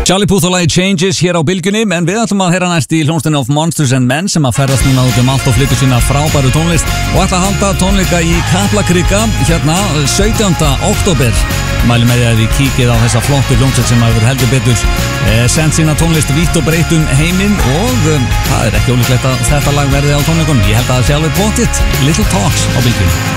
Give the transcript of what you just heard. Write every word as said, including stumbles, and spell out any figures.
Charlie Puth og lagi Changes hér á Bylgjunni, en við ætlum að heyra næst í hljómsveitinni of Monsters and Men sem að ferðast núna út um allt og flytja sína frábæru tónlist og ætla að halda tónleika í Kaplakrika hérna sautjánda október. Mæli með því að þið kíkið á þessa flottu hljómsveit sem hefur heldur betur eh, sent sína tónlist vítt og breytt um heiminn og um, það er ekki ólíklegt að þetta lag verði á tónleikunum. Ég held að það sé alveg pottitt. Little Talks á Bylgjunni.